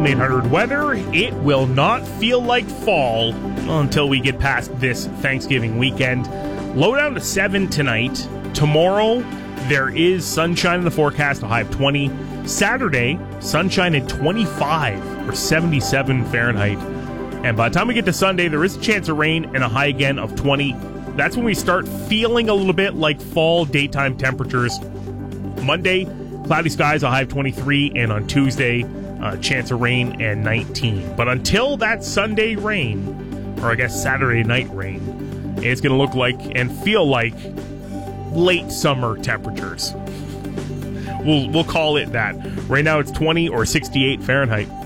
AM800 weather. It will not feel like fall until we get past this Thanksgiving weekend. Low down to 7 tonight. Tomorrow, there is sunshine in the forecast, a high of 20. Saturday, sunshine at 25 or 77 Fahrenheit. And by the time we get to Sunday, there is a chance of rain and a high again of 20. That's when we start feeling a little bit like fall daytime temperatures. Monday, cloudy skies, a high of 23. And on Tuesday, chance of rain and 19. But until that Sunday rain, or I guess Saturday night rain, it's going to look like and feel like late summer temperatures. We'll call it that. Right now it's 20 or 68 Fahrenheit.